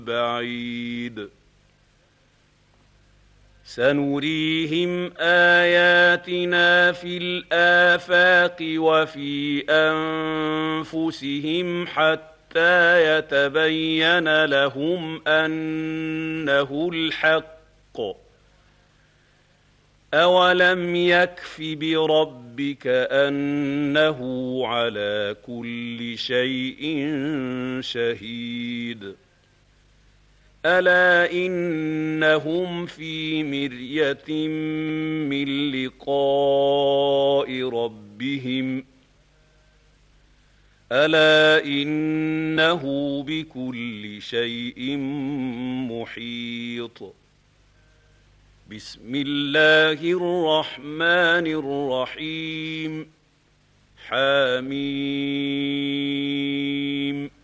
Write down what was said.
بعيد سنريهم آياتنا في الآفاق وفي أنفسهم حتى يتبين لهم أنه الحق أولم يكف بربك أنه على كل شيء شهيد ألا إنهم في مرية من لقاء ربهم ألا إنه بكل شيء محيط بسم الله الرحمن الرحيم حميم